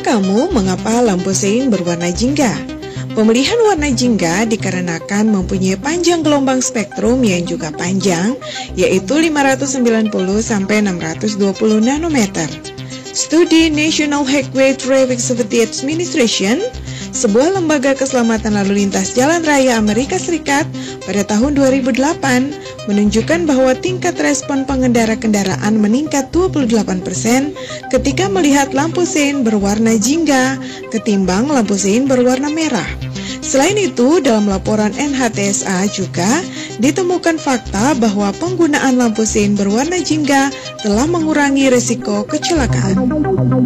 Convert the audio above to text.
Tahukah kamu mengapa lampu sein berwarna jingga? Pemilihan warna jingga dikarenakan mempunyai panjang gelombang spektrum yang juga panjang, yaitu 590 sampai 620 nanometer. Studi National Highway Traffic Safety Administration, sebuah lembaga keselamatan lalu lintas jalan raya Amerika Serikat pada tahun 2008 menunjukkan bahwa tingkat respon pengendara kendaraan meningkat 28% ketika melihat lampu sein berwarna jingga ketimbang lampu sein berwarna merah. Selain itu, dalam laporan NHTSA juga ditemukan fakta bahwa penggunaan lampu sein berwarna jingga telah mengurangi risiko kecelakaan.